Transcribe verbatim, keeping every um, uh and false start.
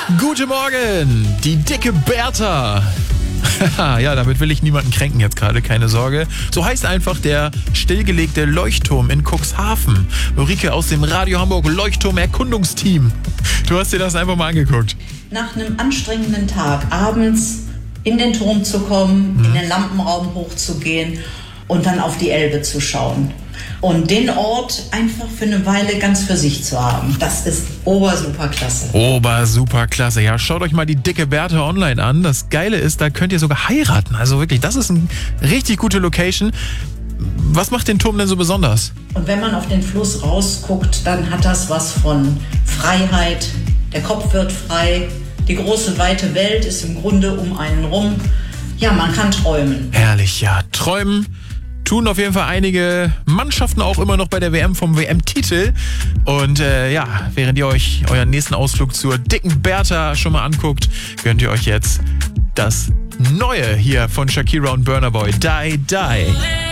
Guten Morgen, die dicke Bertha. Ja, damit will ich niemanden kränken jetzt gerade, keine Sorge. So heißt einfach der stillgelegte Leuchtturm in Cuxhaven. Ulrike aus dem Radio Hamburg Leuchtturm-Erkundungsteam. Du hast dir das einfach mal angeguckt. Nach einem anstrengenden Tag abends in den Turm zu kommen, mhm. in den Lampenraum hochzugehen und dann auf die Elbe zu schauen. Und den Ort einfach für eine Weile ganz für sich zu haben. Das ist obersuperklasse. Obersuperklasse. Ja, schaut euch mal die dicke Bertha online an. Das Geile ist, da könnt ihr sogar heiraten. Also wirklich, das ist eine richtig gute Location. Was macht den Turm denn so besonders? Und wenn man auf den Fluss rausguckt, dann hat das was von Freiheit. Der Kopf wird frei. Die große, weite Welt ist im Grunde um einen rum. Ja, man kann träumen. Herrlich, ja. Träumen tun auf jeden Fall einige Mannschaften auch immer noch bei der W M vom W M-Titel. Und äh, ja, während ihr euch euren nächsten Ausflug zur dicken Bertha schon mal anguckt, gönnt ihr euch jetzt das Neue hier von Shakira und Burna Boy, Die Die.